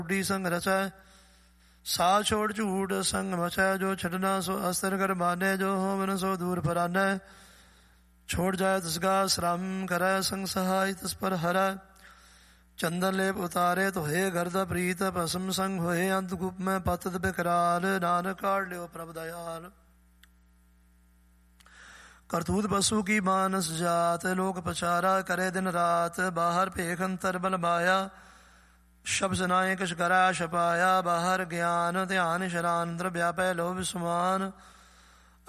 ਢੀ ਸੰਗ ਰਚੈ ਸਾ ਛੋੜ ਝੂਠ ਸੰਗ ਮਚੈ। ਜੋ ਛੱਡਣਾ ਸੋ ਅਸਤਰ ਕਰ ਮਾਨੈ ਜੋ ਹੋਵਨ ਸੋ ਦੂਰ ਫਰਾਨੈ। ਛੋੜ ਜਾਏ ਤਸਗਾ ਸ਼ਰਮ ਕਰੈ ਸੰਗ ਸਹਾਇ ਤਸ ਪਰ ਹਰੈ। ਚੰਦਨ ਲੇਪ ਉਤਾਰੇ ਧੋਏ ਗਰਦਾ ਪ੍ਰੀਤ ਭਸਮ ਸੰਗ ਹੋਏ। ਅੰਤ ਗੁਪ ਮੈਂ ਪਤਤ ਬਿਕਰਾਲ ਨਾਨਕ ਕਾਢ ਲਿਓ ਪ੍ਰਭ ਦਇਆਲ। ਕਰਤੂਤ ਪਸੂ ਕੀ ਮਾਨਸ ਜਾਤ ਲੋਕ ਪਛਾਰਾ ਕਰੇ ਦਿਨ ਰਾਤ। ਬਾਹਰ ਭੇਖ ਅੰਤਰ ਬਲ ਮਾਇਆ ਸ਼ਬਦ ਨਾਏ ਕਛ ਕਰੈ ਛਪਾਇਆ। ਬਾਹਰ ਗਿਆਨ ਧਿਆਨ ਸ਼ਰਾਨ ਅੰਦਰ ਵਿਆਪੈ ਲੋਭ ਸਮਾਨ।